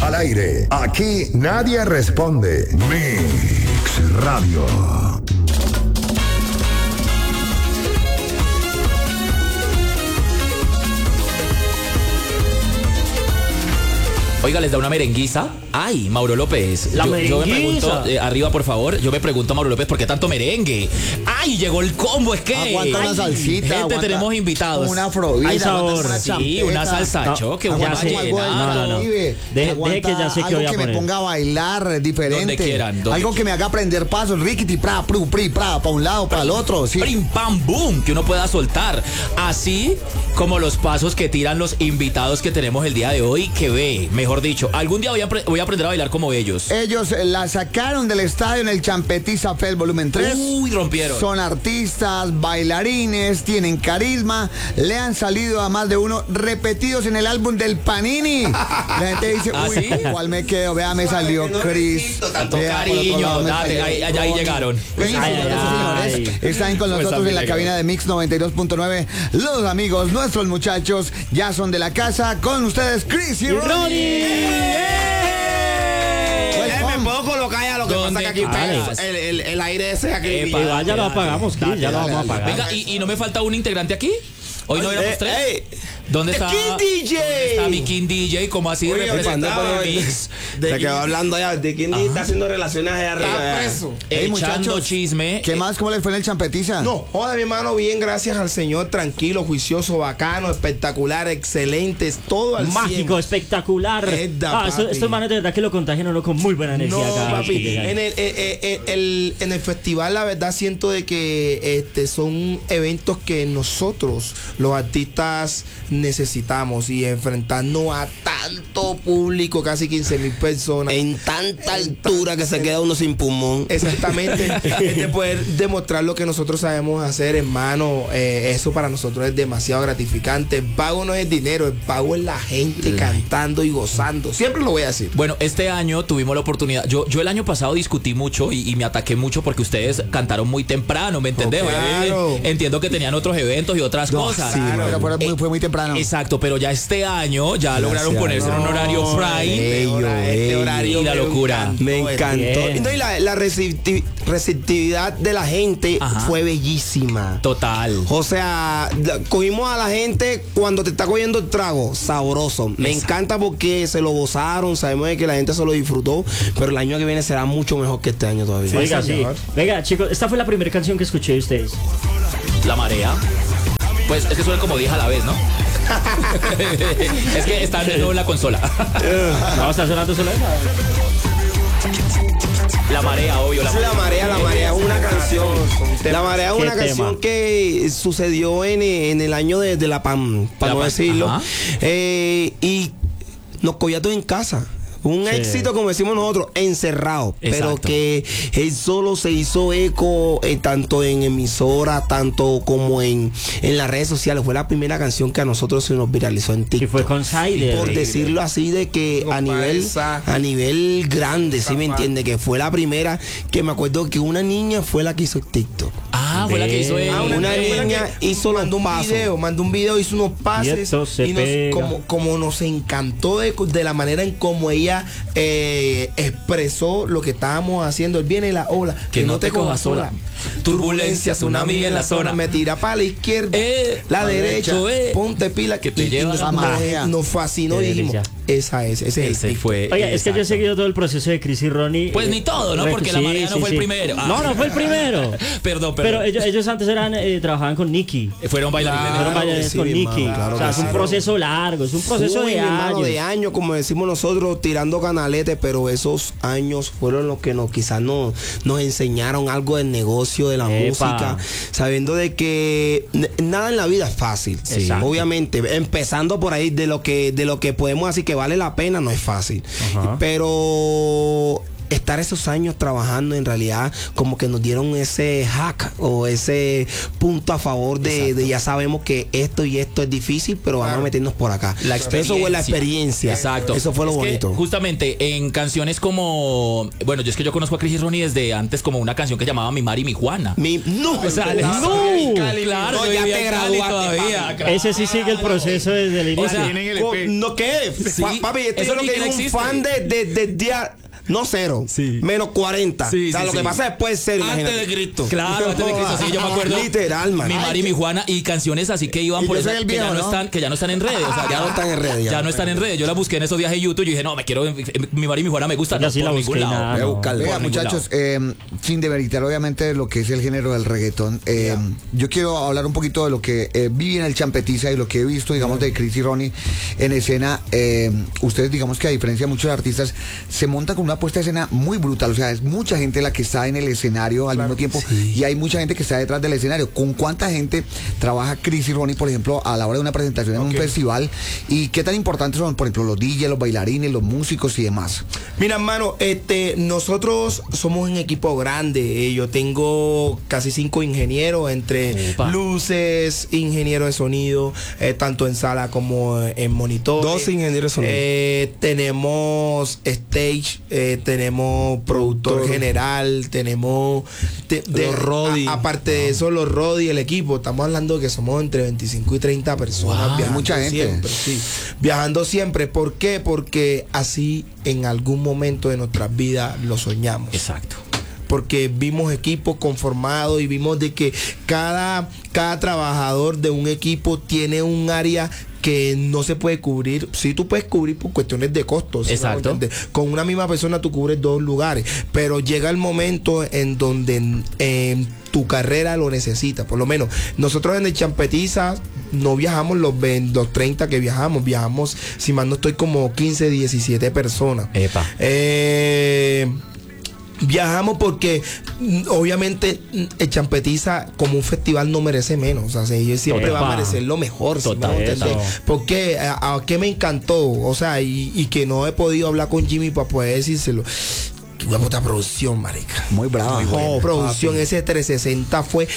Al aire, aquí nadie responde. Mix Radio. Oiga, ¿les da una merenguiza? Ay, Mauro López. Yo me pregunto, arriba por favor, yo me pregunto a Mauro López, ¿por qué tanto merengue? ¡Ay, llegó el combo! Es que... Aguanta una salsita. Gente, tenemos invitados. Una afrodita. Hay sabor. Sí, una salsa choque, una ballena. No. Deje que ya sé que voy a poner. Algo que me ponga a bailar diferente. Donde quieran. Algo que me haga aprender pasos. Riquiti, pra, pru, pri, pra, para un lado, para el otro. Sí. Prim, pam, boom, que uno pueda soltar. Así como los pasos que tiran los invitados que tenemos el día de hoy, que ve, mejor dicho, algún día voy a aprender a bailar como ellos. Ellos la sacaron del estadio en el Champetiza Fest Volumen 3. Uy, rompieron. Son artistas, bailarines, tienen carisma, le han salido a más de uno repetidos en el álbum del Panini. La gente dice, ¿Ah, uy, sí? ¿cuál me quedo? Vea, me salió Chris. Tanto cariño, dale, ahí llegaron. Están con nosotros en la cabina de Mix 92.9. Los amigos, nuestros muchachos, ya son de la casa. Con ustedes, Chris y Ronnie. Me puedo colocar ya lo que pasa que aquí el aire ese aquí. Ya lo apagamos, Chris, ya lo vamos a apagar. Venga, ¿y no me falta un integrante aquí? Hoy no éramos tres. ¿Dónde está? King DJ. ¿Dónde está mi King DJ? ¿Cómo así representando por el Mix? Se quedó hablando ya de King DJ está haciendo relaciones allá arriba. Está preso. Echando chisme. ¿Qué más? ¿Cómo les fue en el Champetiza? No, joder, mi hermano, bien, gracias al Señor, tranquilo, juicioso, bacano, espectacular, excelentes, todo al mágico, 100. Espectacular. Estos manes de verdad que lo contagian uno con muy buena energía. No, papi, en el festival la verdad siento de que son eventos que nosotros, los artistas, necesitamos, y enfrentarnos a tanto público, casi 15,000 personas en tanta altura que se queda uno sin pulmón. Exactamente. Poder demostrar lo que nosotros sabemos hacer, hermano, eso para nosotros es demasiado gratificante. El pago no es el dinero, el pago es la gente cantando y gozando. Siempre lo voy a decir. Bueno, este año tuvimos la oportunidad. Yo el año pasado discutí mucho y me ataqué mucho porque ustedes cantaron muy temprano, ¿me entendés? Claro. Entiendo que tenían otros eventos y otras cosas. Sí, pero fue muy temprano. Exacto, pero ya este año ya lograron ponerse en un horario prime. Este horario y la locura. Me encantó. Y la receptividad de la gente fue bellísima. Total. O sea, cogimos a la gente cuando te está cogiendo el trago, sabroso. Me encanta porque se lo gozaron, sabemos de que la gente se lo disfrutó, pero el año que viene será mucho mejor que este año todavía. Oiga, sí. Venga, chicos, esta fue la primera canción que escuché de ustedes. La Marea. Pues es que suena como 10 a la vez, ¿no? Es que está de nuevo en la consola. No, está sonando sola esa. La Marea, obvio. La Marea es una canción. La Marea es una canción que sucedió en el año de la PAM, para no decirlo. Y nos cogió todos en casa. Un éxito, como decimos nosotros, encerrado. Exacto. Pero que él solo se hizo eco tanto en emisoras, tanto como en las redes sociales. Fue la primera canción que a nosotros se nos viralizó en TikTok. Y fue con Sider. Por decirlo así, de que a nivel grande, ¿sí me entiende? Que fue la primera, que me acuerdo que una niña fue la que hizo el TikTok. Fue la que hizo una niña hizo mandó un video, hizo unos pases y como nos encantó de la manera en como ella expresó lo que estábamos haciendo. Él viene la ola, que no te cojas sola. Turbulencia, tsunami en la zona. Me tira para la izquierda, la derecha, ponte pila que te llevas a magia. Nos fascinó y dijimos, ese fue. Oiga, es que yo he seguido todo el proceso de Chris y Ronnie. Pues ni todo, ¿no? Porque la Marea no fue el primero. No fue el primero. Perdón. Pero ellos antes trabajaban con Nicky. Fueron bailarines con Nicky. O sea, es un proceso largo, es un proceso de años. Como decimos nosotros, tirando canaletes, pero esos años fueron los que quizás nos enseñaron algo del negocio de la música, sabiendo de que nada en la vida es fácil. Obviamente, empezando por ahí de lo que podemos decir que vale la pena, no es fácil. Pero estar esos años trabajando en realidad como que nos dieron ese hack o ese punto a favor de ya sabemos que esto y esto es difícil, pero vamos a meternos por acá. Eso fue la experiencia. Exacto. Eso fue lo bonito. Justamente en canciones como, bueno, yo conozco a Chris y Ronnie desde antes, como una canción que llamaba Mi Mari, Mi Juana. No, o sea, claro, no, ya te graduaste todavía. Ese sí sigue el proceso desde el inicio. O sea, ¿no qué? Sí, papi, eso es lo que es un fan de día. No 0, menos 40. Sí, o sea, lo que pasa después es 0. Antes de Cristo. Claro, antes de Cristo, sí, yo me acuerdo. Literal, man. Mi Mari, Mi Juana y canciones así que iban por eso, que ya no están en redes. O sea, ya no están en redes. Ya no están en redes. Yo la busqué en esos días en YouTube y dije, no, me quiero, Mi Mari, Mi Juana me gusta. Ya sí la busqué. Voy a buscarla. Oiga, muchachos, sin demeritar obviamente lo que es el género del reggaetón, yo quiero hablar un poquito de lo que viví en el Champetiza y lo que he visto, digamos, de Chris y Ronnie en escena. Ustedes, digamos que a diferencia de muchos artistas, se monta con una puesta de escena muy brutal, o sea, es mucha gente la que está en el escenario al mismo tiempo y hay mucha gente que está detrás del escenario. ¿Con cuánta gente trabaja Chris y Ronnie, por ejemplo, a la hora de una presentación en un festival? ¿Y qué tan importantes son, por ejemplo, los DJs, los bailarines, los músicos y demás? Mira, hermano, nosotros somos un equipo grande. Yo tengo casi 5 ingenieros entre luces, ingeniero de sonido, tanto en sala como en monitor. 2 ingenieros de sonido. Tenemos stage, tenemos productor general, tenemos los Rodi. Aparte de eso, los Rodi, el equipo. Estamos hablando de que somos entre 25 y 30 personas. Wow, mucha gente. Siempre, viajando siempre. ¿Por qué? Porque así en algún momento de nuestras vidas lo soñamos. Exacto. Porque vimos equipos conformados y vimos de que cada trabajador de un equipo tiene un área que no se puede cubrir. Sí, tú puedes cubrir por cuestiones de costos. Exacto. Con una misma persona tú cubres 2 lugares, pero llega el momento en donde tu carrera lo necesita. Por lo menos nosotros en el Champetiza no viajamos los 30 que viajamos, si mal no estoy, como 15, 17 personas. Epa. Viajamos porque obviamente el Champetiza como un festival no merece menos. O sea, ellos siempre va a merecer lo mejor. Porque a qué me encantó, o sea, y que no he podido hablar con Jimmy para poder decírselo. Tuve otra producción, marica. Muy brava. Producción, papi. Ese 360 fue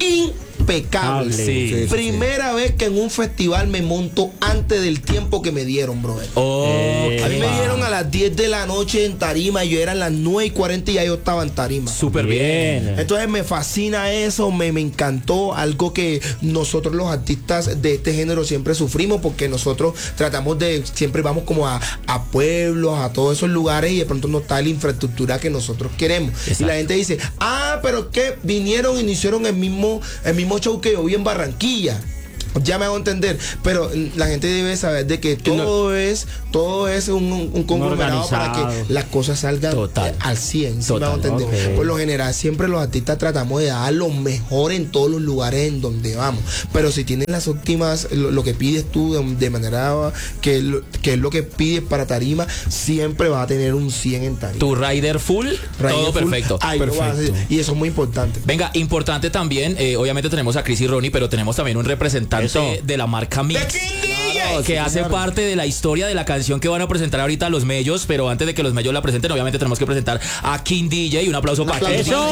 impecable. Primera vez que en un festival me monto antes del tiempo que me dieron, brother. A mí me dieron a las 10 de la noche en tarima y yo era a las 9:40 y ya yo estaba en tarima. Súper bien. Entonces me fascina eso, me encantó, algo que nosotros los artistas de este género siempre sufrimos, porque nosotros tratamos siempre vamos como a pueblos, a todos esos lugares, y de pronto no está la infraestructura que nosotros queremos. Exacto. Y la gente dice, pero que vinieron y no hicieron el mismo show que yo vi en Barranquilla. Ya me hago entender, pero la gente debe saber de que todo es un conglomerado para que las cosas salgan al 100. ¿Sí me hago entender? Okay. Por lo general, siempre los artistas tratamos de dar lo mejor en todos los lugares en donde vamos. Pero si tienes las óptimas, lo que pides tú de manera que es lo que pides para tarima, siempre vas a tener un 100 en tarima. Tu rider full, todo full, perfecto. Perfecto. Y eso es muy importante. Venga, importante también, obviamente tenemos a Chris y Ronnie, pero tenemos también un representante de la marca Mix, que hace parte de la historia de la canción que van a presentar ahorita los Mellos. Pero antes de que los Mellos la presenten, obviamente tenemos que presentar a King DJ. Un aplauso para King DJ.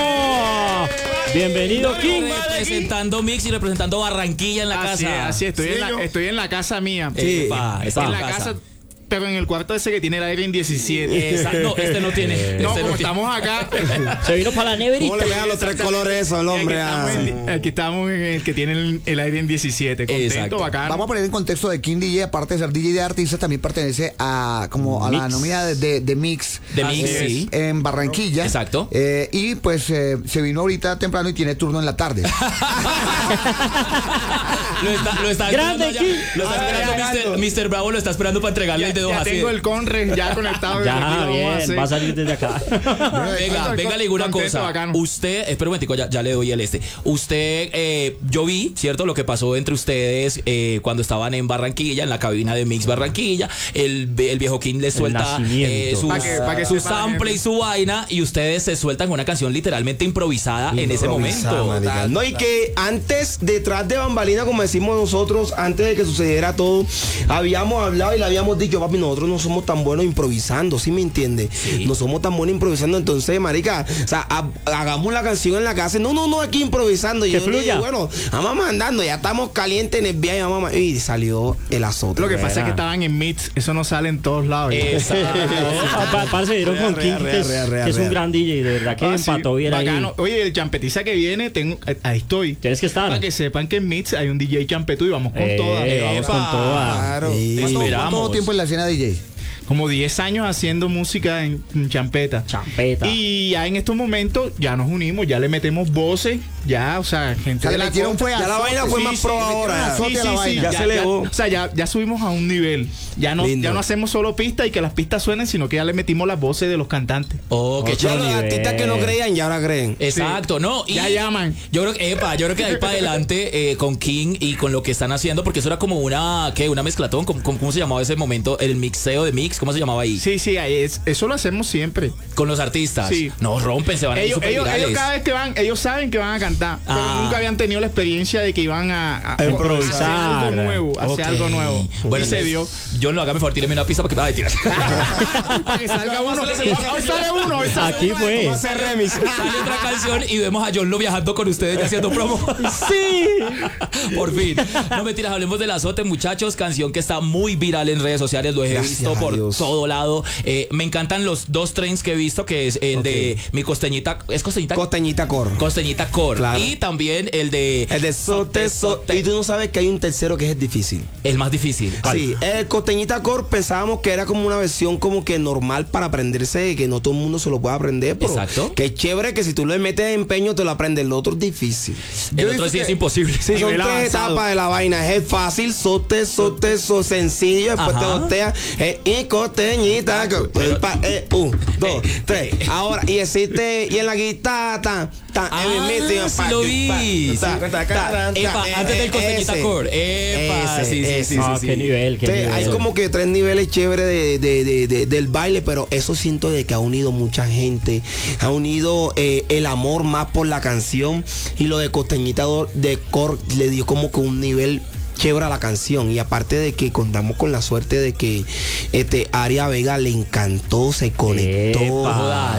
Bienvenido, King. Representando Mix y representando Barranquilla en la casa. Así estoy en la casa mía. Sí, en la casa. Pero en el cuarto ese que tiene el aire en 17. No, este no tiene. Estamos acá. Se vino para la neverita. ¿Cómo le vean los 3 colores eso al hombre? Aquí estamos en el que tiene el aire en 17. Contento, bacán. Vamos a poner en contexto de King DJ, aparte de ser DJ de artistas, también pertenece a la nómina de Mix. De Mix, sí. En Barranquilla. Exacto. Y pues se vino ahorita temprano y tiene turno en la tarde. Lo está grande esperando allá. Lo está esperando Mr. Bravo, lo está esperando para entregarle. Ya tengo el Conre ya conectado. Ya, bien, va a salir desde acá. Venga, le digo una cosa. Bacano. Usted, espera un momentico, ya le doy el Usted, yo vi, ¿cierto? Lo que pasó entre ustedes cuando estaban en Barranquilla, en la cabina de Mix Barranquilla. El viejo King le suelta su sample y su vaina, y ustedes se sueltan una canción literalmente improvisada en ese momento. No, y que antes, detrás de bambalina, como decimos nosotros, antes de que sucediera todo, habíamos hablado y le habíamos dicho, papi, nosotros no somos tan buenos improvisando, ¿sí me entiendes? Sí. No somos tan buenos improvisando, entonces, marica, o sea, hagamos la canción en la casa. No, aquí improvisando. Y yo dije, bueno, vamos mandando, ya estamos calientes en el viaje, y salió el azote. Lo que pasa es que estaban en mix, eso no sale en todos lados. Parce, dieron con King, que es un gran DJ, de verdad que empató bien ahí. Oye, el champetiza que viene, ahí estoy. Tienes que estar. Para que sepan que en mix hay un DJ champetú y vamos con todas. Vamos con todas. Claro. ¿Cuánto tiempo en la escena DJ? Como 10 años haciendo música en champeta. Y ya en estos momentos ya nos unimos, ya le metemos voces, ya, o sea, gente de la costa. Ya la vaina fue más pro ahora. Ya se elevó. O sea, ya subimos a un nivel. Ya no hacemos solo pistas y que las pistas suenen, sino que ya le metimos las voces de los cantantes. Oh, qué chévere. Los artistas que no creían ya ahora creen. Exacto, no. Y ya llaman. Yo creo que de ahí para adelante con King y con lo que están haciendo, porque eso era como una mezclatón, ¿cómo se llamaba ese momento? El mixeo de mix, ¿cómo se llamaba ahí? Sí, eso lo hacemos siempre. Con los artistas. Sí. No, rompen, se van a ir super virales. Ellos cada vez que van, ellos saben que van a cantar, pero nunca habían tenido la experiencia de que iban a improvisar. Hacer algo nuevo. Bueno, se dio. Yo no, haga mejor, tíreme una pista para que para que salga uno. Hoy sale uno. Aquí fue. Sale otra canción y vemos a John Lo viajando con ustedes ya haciendo promo. Sí. Por fin. No mentiras, hablemos del azote, muchachos. Canción que está muy viral en redes sociales. Lo he visto por todo lado. Me encantan los dos trends que he visto, que es el de mi costeñita. ¿Es costeñita? Costeñita Core. Costeñita Core. Claro. Y también el de sote. Y tú no sabes que hay un tercero que es difícil. El más difícil. Sí, el Costeñita Core pensábamos que era como una versión como que normal para aprenderse, que no todo el mundo se lo puede aprender, pero exacto. Que es chévere que si tú le metes empeño te lo aprendes. El otro es difícil. El otro sí es imposible. Sí, son tres etapas de la vaina. Es fácil, sote, sencillo, después te botea y costeñita. 1, 2, 3. Ahora, y existe, y en la guitarra sí lo vi. Antes del Costeñita Core. Sí. Qué nivel. Hay como que 3 niveles chéveres del baile, pero eso siento de que ha unido mucha gente, ha unido el amor más por la canción, y lo de Costeñita de Core le dio como que un nivel chévere a la canción. Y aparte de que contamos con la suerte de que Aria Vega le encantó, se conectó,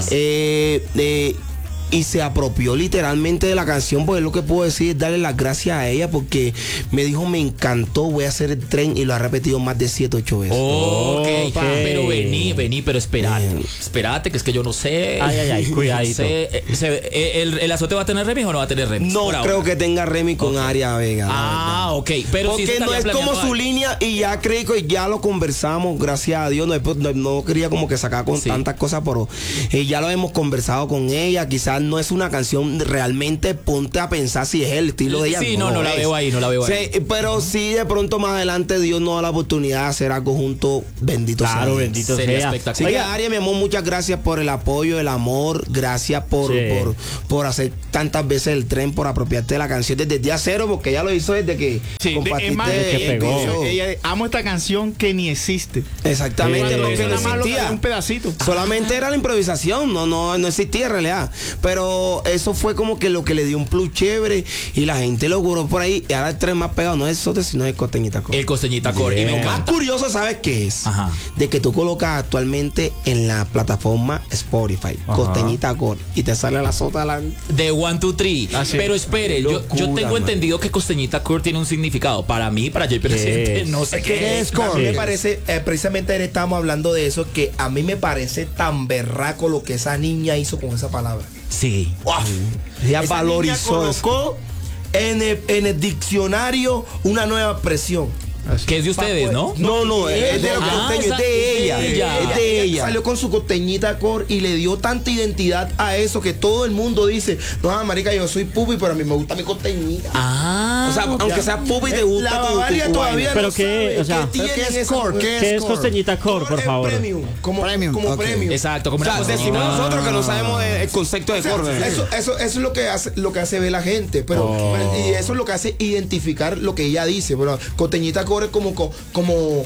y se apropió literalmente de la canción, porque lo que puedo decir es darle las gracias a ella, porque me dijo, me encantó, voy a hacer el tren, y lo ha repetido más de 7, 8 veces. Okay. Pero vení, pero espérate, que es que yo no sé. Ay, cuidadito. No sé. ¿El azote va a tener remix o no va a tener remix? No creo que tenga remix con Aria Vega. Ok. Pero porque sí no es como su línea, y ya creo que ya lo conversamos, gracias a Dios. No quería como que sacar con tantas cosas, pero ya lo hemos conversado con ella. Quizás no es una canción realmente, ponte a pensar si es el estilo de ella. Sí, no la veo ahí, Sí, pero sí, de pronto más adelante Dios nos da la oportunidad de hacer algo junto. Bendito sea. Claro, bendito sería sea. Espectacular. Así que, Aria, mi amor, muchas gracias por el apoyo, el amor. Gracias por hacer tantas veces el tren, por apropiarte de la canción desde el día cero, porque ella lo hizo desde que compartiste. Ella amo esta canción que ni existe. Exactamente, porque no existía. Un pedacito. Solamente era la improvisación, no existía en realidad. Pero eso fue como que lo que le dio un plus chévere, y la gente lo curó por ahí. Y ahora el tren más pegado no es Sote, sino el Costeñita Core. El Costeñita Core. Y me encanta. Más curioso, ¿sabes qué es? Ajá. De que tú colocas actualmente en la plataforma Spotify, Costeñita Core, y te sale la sota de 1, 2, 3. Pero espere, yo tengo entendido que Costeñita Core tiene un significado. Para mí, para Jay Presente, no sé qué es. A mí me parece, precisamente ayer estábamos hablando de eso, que a mí me parece tan berraco lo que esa niña hizo con esa palabra. Sí. Wow. Ella valorizó, colocó en el diccionario una nueva expresión. Que es de ustedes, ¿no? No, es de ella. Es de ella. Salió con su Costeñita Core y le dio tanta identidad a eso que todo el mundo dice, no, marica, yo soy pupi, pero a mí me gusta mi costeñita. O sea, aunque sea pupi, te gusta. La Bavaria todavía pero no sabe ¿qué es Core? ¿Qué es Costeñita Core, por favor? Como premium. Exacto, como una decimos nosotros que no sabemos el concepto de Core. Eso es lo que hace ver la gente, pero y eso es lo que hace identificar lo que ella dice. Bueno, Costeñita Core es como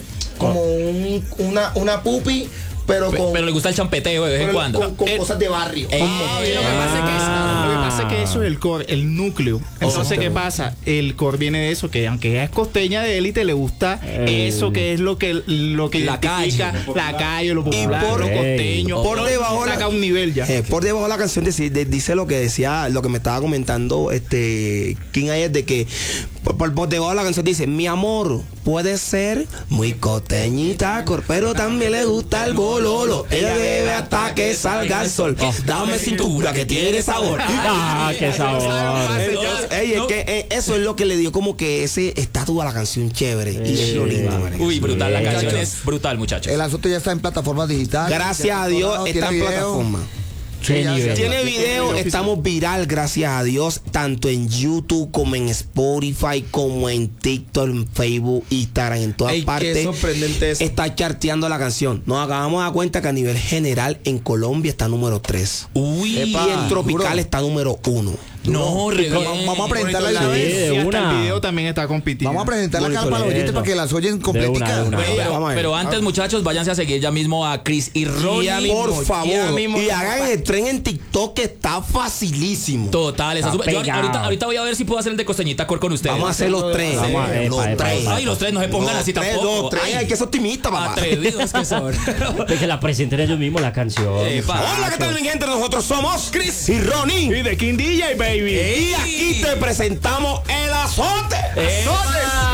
una pupi, pero le gusta el champeteo de vez en cuando. Con cosas de barrio. Lo que pasa pasa es que eso es el core, el núcleo. Entonces, ¿qué pasa? El core viene de eso, que aunque ella es costeña de élite, le gusta eso que es lo que la identifica la calle, lo popular, lo costeño. Por debajo saca un nivel ya. Por debajo de la canción dice lo que decía, lo que me estaba comentando King ayer, de que por debajo de la canción dice: mi amor puede ser muy costeñita, pero también le gusta el bololo. Ella bebe hasta que salga el sol. Dame cintura que tiene sabor. Qué sabor. Es que eso es lo que le dio como que ese estatus a la canción chévere. Uy, brutal, la canción es brutal, muchachos. El asunto ya está en plataformas digitales. Gracias a Dios está en plataforma. Tiene video, estamos viral, gracias a Dios, tanto en YouTube como en Spotify, como en TikTok, en Facebook, Instagram, en todas partes. Qué sorprendente eso. Está charteando la canción. Nos acabamos de dar cuenta que a nivel general en Colombia está número 3. Uy, y en tropical está número 1. No, vamos a presentarla de una vez. El video también está compitiendo. Vamos a presentarla acá para los oyentes para que las oyen completicas. Pero antes, muchachos, váyanse a seguir ya mismo a Chris y Ronnie. Por favor. Y hagan el tren en TikTok, que está facilísimo. Total, ahorita voy a ver si puedo hacer el de Costeñita Core con ustedes. Vamos a hacer los tres. Ay, los tres, no se pongan así tampoco. Ay, hay que ser optimista, papá. Atrevidos que son. Que la presenten ellos mismos la canción. Hola, ¿qué tal, mi gente? Nosotros somos Chris y Ronnie. Y de King DJ, baby. Y aquí te presentamos el azote.